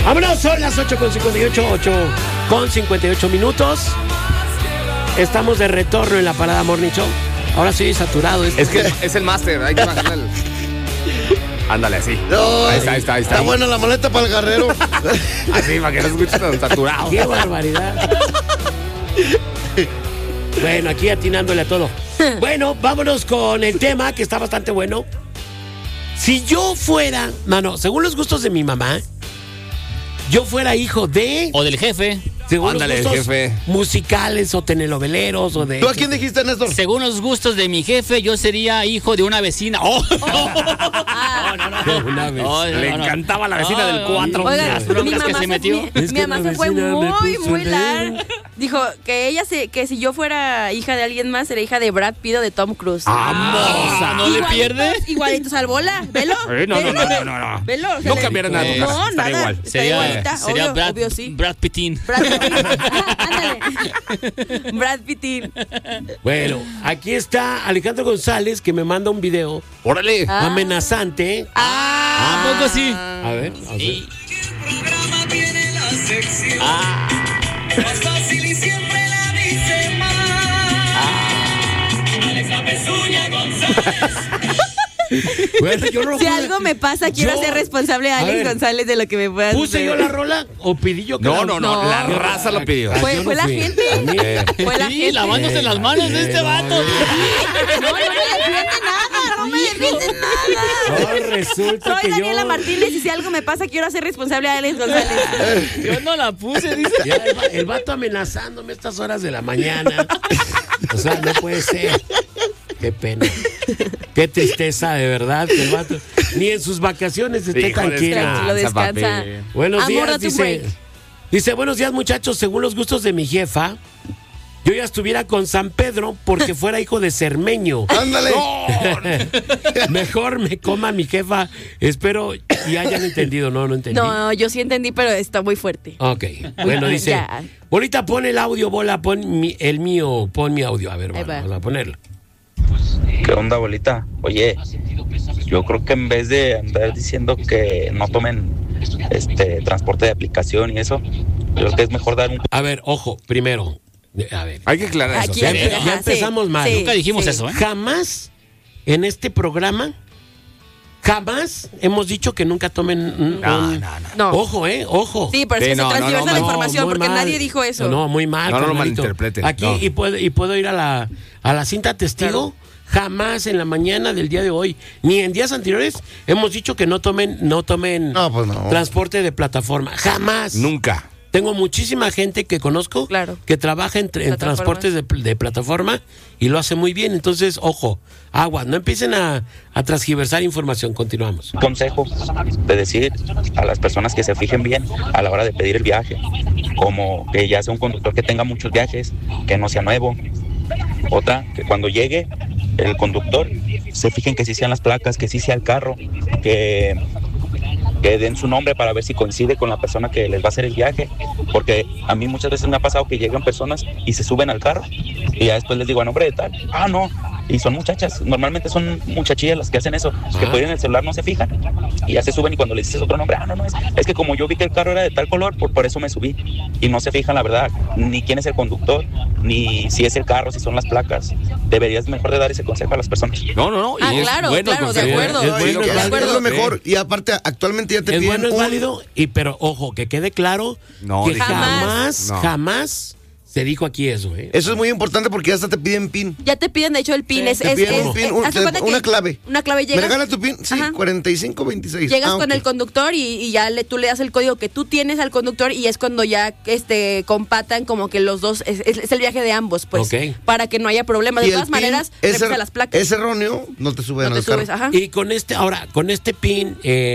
Vámonos, son las 8:58 minutos. Estamos de retorno en la Parada Morning Show. Ahora soy saturado. Es que es el máster, hay que bajarle el... Ándale, así. No, ahí está. Está buena la maleta para el guerrero. Así, para que no escuches tan saturado. ¡Qué barbaridad! Bueno, aquí atinándole a todo. Bueno, vámonos con el tema que está bastante bueno. Si yo fuera, según los gustos de mi mamá, yo fuera hijo de... O del jefe. Según Ándale, los gustos jefe. musicales o telenoveleros o de... ¿Tú a quién dijiste, Néstor? Según los gustos de mi jefe, yo sería hijo de una vecina. ¡Oh! Una vez. Le encantaba la vecina del 4. Oigan, Las broncas mi que mamá se metió. Es Mi que mamá la se fue vecina me puso muy el larga. Dijo que si yo fuera hija de alguien más, sería hija de Brad Pitt o de Tom Cruise. ¿No le pierde? Igualitos al bola, velo. No. Velo. o sea, No cambiaran nada. No, Estaría nada. igual. Igualita, Sería obvio, sí. Brad Pittin. Brad Pitt. Ándale. Brad Pitt. Bueno, aquí está Alejandro González que me manda un video Órale. amenazante. ¿A poco sí? A ver. Y- Programa tiene la sección más fácil y siempre la dice más. Alexa Pezuña González. Bueno, yo no Si pude- algo me pasa, quiero Yo- ser responsable a Alex ver. González de lo que me pueda ¿Puse suceder. yo la rola o pedí yo que No, la- no, la raza lo pidió. Yo Fue no la fui. gente. A mí- Fue la Sí, gente. lavándose las manos de este vato. No me defiende nada, no me defiende nada. No, resulta Soy que Daniela yo... Martínez y si algo me pasa, quiero ser responsable a Alex González. Yo no la puse, dice. Ya, el vato amenazándome a estas horas de la mañana. O sea, no puede ser. Qué pena. Qué tristeza, de verdad, que el vato ni en sus vacaciones esté Hijo, tranquila. Tranquilo, descansa. papi. Buenos Amor, días, date un break. dice, buenos días, muchachos. Según los gustos de mi jefa, yo ya estuviera con San Pedro porque fuera hijo de Cermeño. Ándale. Mejor me coma mi jefa. Espero y hayan entendido. No entendí. No, yo sí entendí, pero está muy fuerte. Ok, bueno, dice, Ya. Bolita, pon el audio, Bola, pon el mío, pon mi audio. A ver, Ahí Bola, va. vamos a ponerlo. ¿Qué onda, bolita? Oye, yo creo que en vez de andar diciendo que no tomen transporte de aplicación y eso, creo que es mejor dar un... A ver, ojo, primero, a ver, Hay que aclarar eso. Aquí ¿sí? ya empezamos mal. Nunca dijimos eso, ¿eh? Jamás en este programa, jamás hemos dicho que nunca tomen No. Ojo, ojo. Sí, pero es Sí, que se transgiversa la No, información muy porque mal. nadie dijo eso. No, muy mal. No lo carnalito. malinterpreten, Aquí, no. y puedo ir a la cinta testigo. Jamás en la mañana del día de hoy, ni en días anteriores, hemos dicho que no tomen No, pues no. transporte de plataforma. Jamás. Nunca. Tengo muchísima gente que conozco Claro. que trabaja en transportes de plataforma y lo hace muy bien. Entonces, ojo, agua, no empiecen a transgiversar información. Continuamos. consejo de decir a las personas que se fijen bien a la hora de pedir el viaje, como que ya sea un conductor que tenga muchos viajes, que no sea nuevo. Otra, que cuando llegue el conductor se fijen que sí sean las placas, que sí sea el carro, que den su nombre para ver si coincide con la persona que les va a hacer el viaje, porque a mí muchas veces me ha pasado que llegan personas y se suben al carro y ya después les digo a nombre de tal, no, y son muchachas, normalmente son muchachillas las que hacen eso, que pueden en el celular no se fijan y ya se suben y cuando les dices otro nombre, no, es que como yo vi que el carro era de tal color, por eso me subí y no se fijan la verdad, ni quién es el conductor, ni si es el carro, si son las placas. Deberías mejor de dar ese consejo a las personas. No, y es claro, bueno claro, de consejo. acuerdo. Es bueno, Es es válido. lo mejor. Y aparte, actualmente ya te Es piden bueno, es válido, pero ojo, que quede claro No, que dije- No. jamás se dijo aquí eso, ¿eh? Eso es muy importante porque ya hasta te piden PIN. Ya te piden, de hecho, el PIN. Te piden un PIN, haz de cuenta que una clave. Una clave ¿Me llegas. regala tu PIN? Sí, Ajá. 4526. Llegas con ok. el conductor y ya tú le das el código que tú tienes al conductor y es cuando ya compatan como que los dos, es el viaje de ambos, pues, Ok. para que no haya problema. De Y el todas PIN maneras, es revisa las placas. Es erróneo, no te suben No te al carro. subes, ajá. Y con este PIN,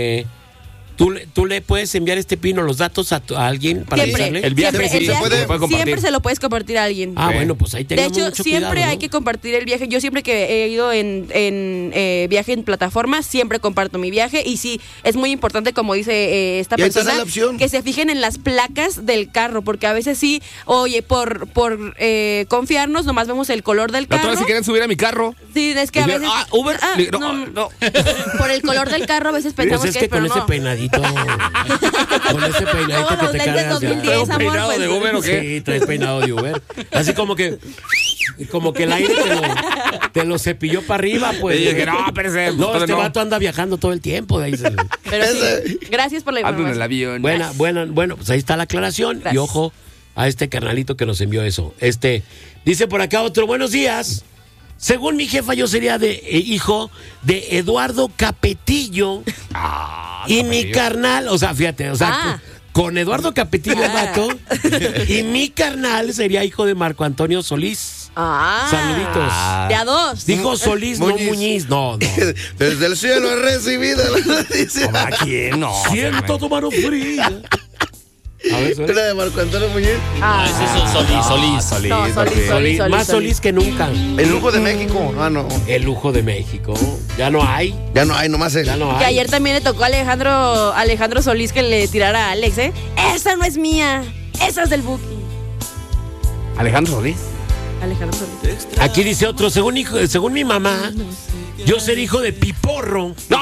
tú le puedes enviar este PIN o los datos a alguien para Siempre, avisarle. El viaje siempre, sí, el se puede compartir. siempre se lo puedes compartir a alguien. Ah, bueno, pues ahí De tengamos hecho, mucho siempre cuidado, hay ¿no? que compartir el viaje. Yo siempre que he ido en viaje en plataforma, siempre comparto mi viaje. Y sí, es muy importante, como dice esta Y ahí te da persona, la opción. que se fijen en las placas del carro. Porque a veces sí, oye, por confiarnos, nomás vemos el color del La carro. otra vez si quieren subir a mi carro. Sí, es que a Dijeron, veces... Uber. Ah, Le digo, no, no. Por el color del carro a veces pensamos Pues es que que con pero ese no. peinadito peinadito. Con ese peinadito No, que los te lentes cargas. 2010, ¿Traigo amor, peinado pues. de Uber o qué? Sí, traes peinado de Uber. Así como que el aire te lo cepilló para arriba, pues. Y dije, no, espérese. No, este no. vato anda viajando todo el tiempo. De ahí Pero sí, gracias por la Ando en el información. avión. Bueno, pues ahí está la aclaración. Gracias. Y ojo a este carnalito que nos envió eso. Dice por acá otro, buenos días. Según mi jefa, yo sería hijo de Eduardo Capetillo. Y mi carnal, o sea, fíjate, con Eduardo Capetillo el vato. Y mi carnal sería hijo de Marco Antonio Solís. Saluditos. De a dos. Dijo Solís, no Muñiz. No. Desde el cielo he recibido la noticia. ¿A quién? No. Siento tu mano fría. A ver, suena. La de Marco Antonio Muñiz. Ah, ese es Solís. No, Solís. Más Solís que nunca. El lujo de México. Ah, no. El lujo de México. Ya no hay. Ya no hay, nomás él. Ya no hay. Que ayer también le tocó a Alejandro Solís que le tirara a Alex, ¿eh? Esa no es mía. Esa es del Buki. Alejandro Solís. Alejandro Solís. Aquí dice otro, según mi mamá, yo ser hijo de Piporro. No.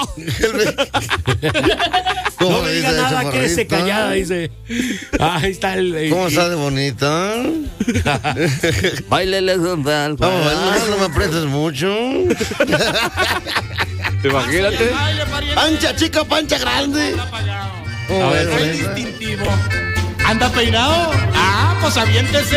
No me diga nada, quédese callada, dice. Ahí está ¿Cómo está de bonita? Báilele Vamos Vamos, no me aprietes mucho. Imagínate. Pancha chica, pancha grande. A ver, Bueno, pues. bueno. Distintivo. ¿Anda peinado? Ah, pues aviéntese.